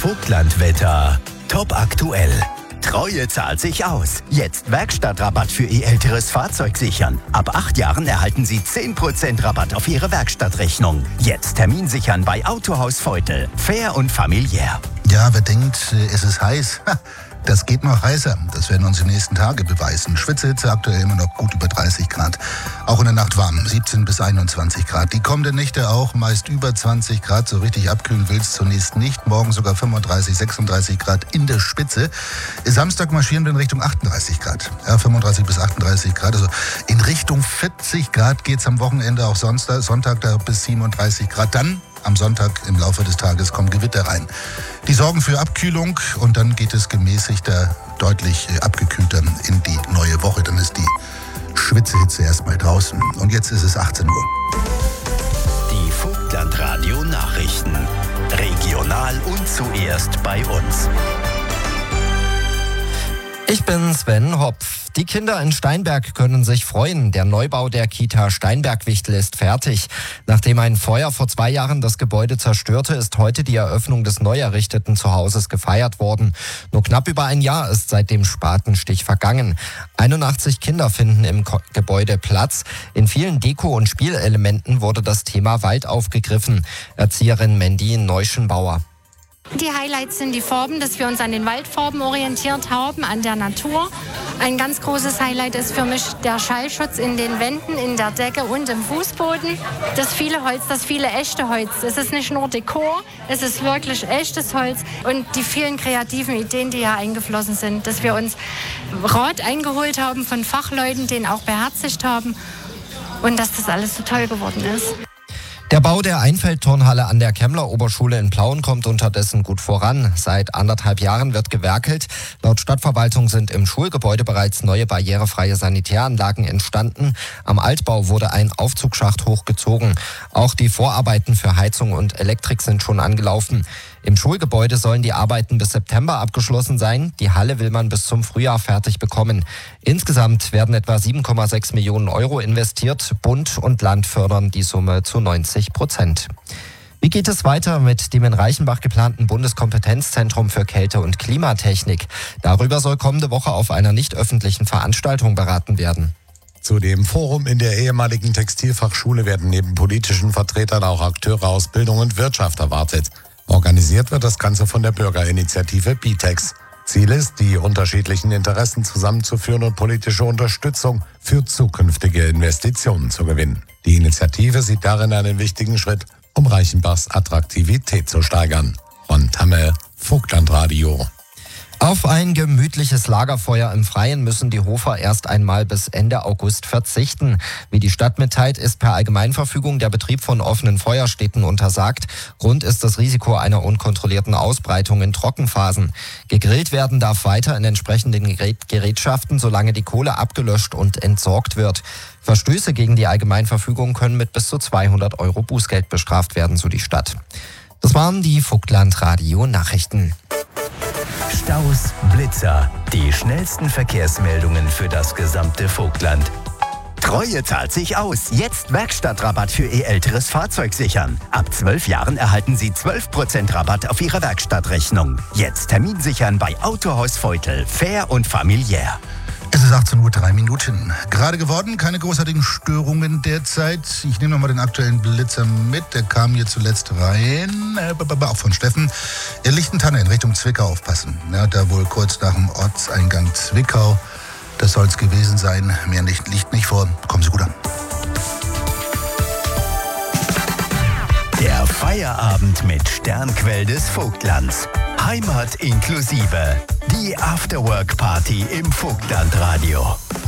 Vogtlandwetter. Top aktuell. Treue zahlt sich aus. Jetzt Werkstattrabatt für Ihr älteres Fahrzeug sichern. Ab 8 Jahren erhalten Sie 10% Rabatt auf Ihre Werkstattrechnung. Jetzt Termin sichern bei Autohaus Feutel. Fair und familiär. Ja, wer denkt, es ist heiß? Das geht noch heißer. Das werden uns die nächsten Tage beweisen. Schwitzehitze aktuell immer noch gut über 30 Grad. Auch in der Nacht warm, 17 bis 21 Grad. Die kommenden Nächte auch meist über 20 Grad. So richtig abkühlen will es zunächst nicht. Morgen sogar 35, 36 Grad in der Spitze. Samstag marschieren wir in Richtung 38 Grad. Ja, 35 bis 38 Grad. Also in Richtung 40 Grad geht es am Wochenende, auch Sonntag da bis 37 Grad. Dann am Sonntag im Laufe des Tages kommen Gewitter rein. Die sorgen für Abkühlung und dann geht es gemäßigter, deutlich abgekühlter in die neue Woche. Dann ist die Schwitzehitze erstmal draußen. Und jetzt ist es 18 Uhr. Die Vogtlandradio Nachrichten. Regional und zuerst bei uns. Ich bin Sven Hopf. Die Kinder in Steinberg können sich freuen. Der Neubau der Kita Steinberg-Wichtel ist fertig. Nachdem ein Feuer vor 2 Jahren das Gebäude zerstörte, ist heute die Eröffnung des neu errichteten Zuhauses gefeiert worden. Nur knapp über ein Jahr ist seit dem Spatenstich vergangen. 81 Kinder finden im Gebäude Platz. In vielen Deko- und Spielelementen wurde das Thema Wald aufgegriffen. Erzieherin Mandy Neuschenbauer. Die Highlights sind die Farben, dass wir uns an den Waldfarben orientiert haben, an der Natur. Ein ganz großes Highlight ist für mich der Schallschutz in den Wänden, in der Decke und im Fußboden. Das viele Holz, das viele echte Holz. Es ist nicht nur Dekor, es ist wirklich echtes Holz. Und die vielen kreativen Ideen, die hier eingeflossen sind, dass wir uns Rat eingeholt haben von Fachleuten, den auch beherzigt haben und dass das alles so toll geworden ist. Der Bau der Einfeldturnhalle an der Kemmler-Oberschule in Plauen kommt unterdessen gut voran. Seit 1,5 Jahren wird gewerkelt. Laut Stadtverwaltung sind im Schulgebäude bereits neue barrierefreie Sanitäranlagen entstanden. Am Altbau wurde ein Aufzugsschacht hochgezogen. Auch die Vorarbeiten für Heizung und Elektrik sind schon angelaufen. Im Schulgebäude sollen die Arbeiten bis September abgeschlossen sein. Die Halle will man bis zum Frühjahr fertig bekommen. Insgesamt werden etwa 7,6 Millionen Euro investiert. Bund und Land fördern die Summe zu 90%. Wie geht es weiter mit dem in Reichenbach geplanten Bundeskompetenzzentrum für Kälte- und Klimatechnik? Darüber soll kommende Woche auf einer nicht öffentlichen Veranstaltung beraten werden. Zu dem Forum in der ehemaligen Textilfachschule werden neben politischen Vertretern auch Akteure aus Bildung und Wirtschaft erwartet. Organisiert wird das Ganze von der Bürgerinitiative BITEX. Ziel ist, die unterschiedlichen Interessen zusammenzuführen und politische Unterstützung für zukünftige Investitionen zu gewinnen. Die Initiative sieht darin einen wichtigen Schritt, um Reichenbachs Attraktivität zu steigern. Von Tamme, Vogtlandradio. Auf ein gemütliches Lagerfeuer im Freien müssen die Hofer erst einmal bis Ende August verzichten. Wie die Stadt mitteilt, ist per Allgemeinverfügung der Betrieb von offenen Feuerstätten untersagt. Grund ist das Risiko einer unkontrollierten Ausbreitung in Trockenphasen. Gegrillt werden darf weiter in entsprechenden Gerätschaften, solange die Kohle abgelöscht und entsorgt wird. Verstöße gegen die Allgemeinverfügung können mit bis zu 200 Euro Bußgeld bestraft werden, so die Stadt. Das waren die Vogtlandradio-Nachrichten. Staus, Blitzer, die schnellsten Verkehrsmeldungen für das gesamte Vogtland. Treue zahlt sich aus. Jetzt Werkstattrabatt für Ihr älteres Fahrzeug sichern. Ab 12 Jahren erhalten Sie 12% Rabatt auf Ihre Werkstattrechnung. Jetzt Termin sichern bei Autohaus Feutel. Fair und familiär. Es ist 18:03 Uhr. Gerade geworden, keine großartigen Störungen derzeit. Ich nehme nochmal den aktuellen Blitzer mit. Der kam hier zuletzt rein, auch von Steffen. Lichtentanne in Richtung Zwickau aufpassen. Ja, da wohl kurz nach dem Ortseingang Zwickau. Das soll es gewesen sein. Mehr liegt nicht vor. Kommen Sie gut an. Der Feierabend mit Sternquell des Vogtlands. Heimat inklusive. Die Afterwork-Party im Vogtlandradio.